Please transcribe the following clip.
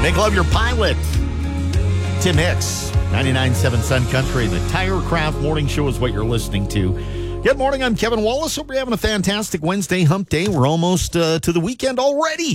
Make love your pilot. Tim Hicks, 99.7 Sun Country. The Tire Craft Morning Show is what you're listening to. Good morning. I'm Kevin Wallace. Hope you're having a fantastic Wednesday hump day. We're almost to the weekend already.